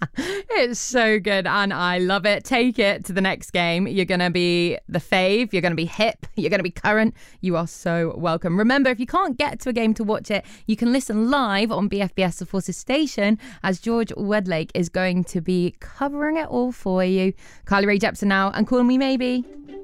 It's so good and I love it. Take it to the next game. You're going to be the fave. You're going to be hip. You're going to be current. You are so welcome. Remember, if you can't get to a game to watch it, you can listen live on BFBS The Forces station as George Wedlake is going to be covering it all for you. Carly Rae Jepsen now and Call Me Maybe.